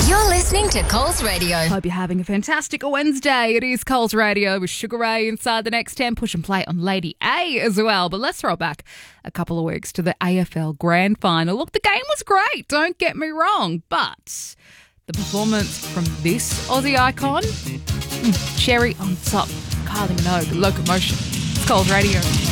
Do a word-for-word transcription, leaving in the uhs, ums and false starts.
You're listening to Coles Radio. Hope you're having a fantastic Wednesday. It is Coles Radio with Sugar Ray inside the next ten. Push and play on Lady A as well. But let's throw back a couple of weeks to the A F L Grand Final. Look, the game was great, don't get me wrong, but the performance from this Aussie icon, mm, cherry on top. Kylie Minogue, Locomotion. It's Coles Radio.